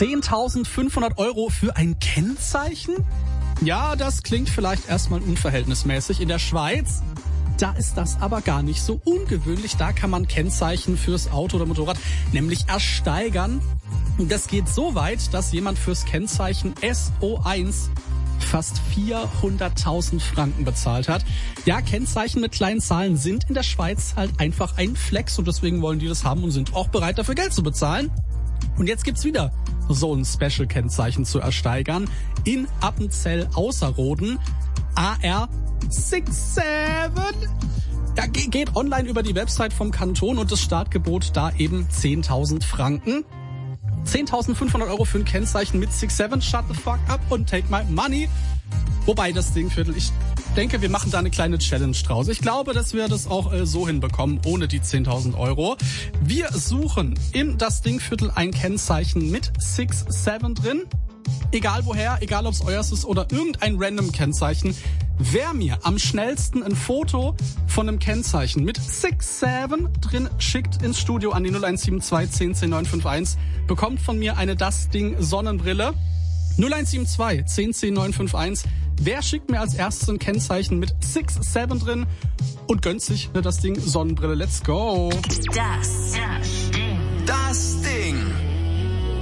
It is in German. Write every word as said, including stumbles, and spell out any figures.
zehntausendfünfhundert Euro für ein Kennzeichen? Ja, das klingt vielleicht erstmal unverhältnismäßig. In der Schweiz, da ist das aber gar nicht so ungewöhnlich. Da kann man Kennzeichen fürs Auto oder Motorrad nämlich ersteigern. Das geht so weit, dass jemand fürs Kennzeichen S O eins fast vierhunderttausend Franken bezahlt hat. Ja, Kennzeichen mit kleinen Zahlen sind in der Schweiz halt einfach ein Flex und deswegen wollen die das haben und sind auch bereit dafür Geld zu bezahlen. Und jetzt gibt's wieder so ein Special-Kennzeichen zu ersteigern in Appenzell Ausserrhoden. A R siebenundsechzig. Ja, geht online über die Website vom Kanton und das Startgebot da eben zehntausend Franken. zehntausendfünfhundert Euro für ein Kennzeichen mit six seven, shut the fuck up und take my money. Wobei das Dingviertel, ich denke, wir machen da eine kleine Challenge draus. Ich glaube, dass wir das auch äh, so hinbekommen, ohne die zehntausend Euro. Wir suchen in das Dingviertel ein Kennzeichen mit six seven drin. Egal woher, egal ob es euers ist oder irgendein random Kennzeichen. Wer mir am schnellsten ein Foto von einem Kennzeichen mit six seven drin schickt ins Studio an die null eins sieben zwei zehn zehn neun fünf eins, bekommt von mir eine Das Ding Sonnenbrille. null eins sieben zwei zehn zehn neun fünf eins. Wer schickt mir als erstes ein Kennzeichen mit six seven drin und gönnt sich eine Das Ding Sonnenbrille? Let's go. Das, das Ding. Das Ding.